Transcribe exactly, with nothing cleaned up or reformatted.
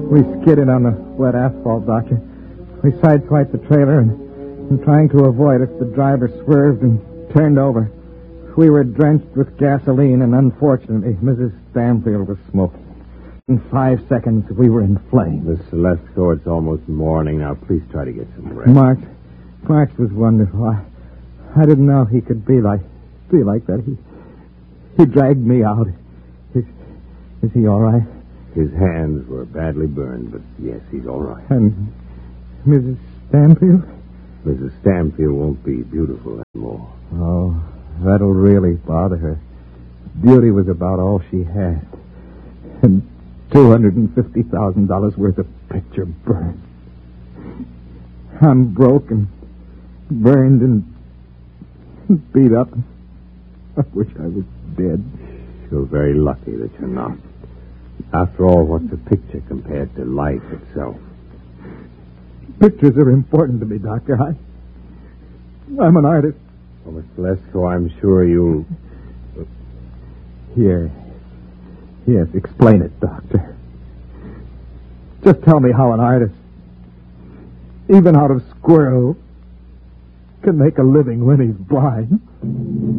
We skidded on the wet asphalt, Doctor. We sideswiped the trailer, and, and trying to avoid us, the driver swerved and turned over. We were drenched with gasoline, and unfortunately, Missus Stanfield was smoking. In five seconds, we were in flames. Miss Lesko, it's almost morning now. Please try to get some rest. Mark, Mark was wonderful. I, I didn't know he could be like, be like that. He, he dragged me out. Is, is he all right? His hands were badly burned, but yes, he's all right. And Missus Stanfield? Missus Stanfield won't be beautiful anymore. Oh, that'll really bother her. Beauty was about all she had. And two hundred fifty thousand dollars worth of picture burned. I'm broken, burned, and beat up. I wish I was dead. You're very lucky that you're not. After all, what's a picture compared to life itself? Pictures are important to me, Doctor. I, I'm an artist. Well, Mister Lesko, I'm sure you'll... Here. Yes, explain it, Doctor. Just tell me how an artist, even out of squirrel, can make a living when he's blind.